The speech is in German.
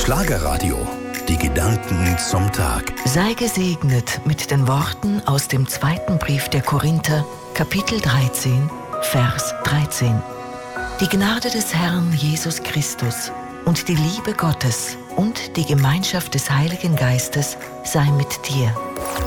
Schlagerradio. Die Gedanken zum Tag. Sei gesegnet mit den Worten aus dem 2. Brief der Korinther, Kapitel 13, Vers 13. Die Gnade des Herrn Jesus Christus und die Liebe Gottes und die Gemeinschaft des Heiligen Geistes sei mit dir.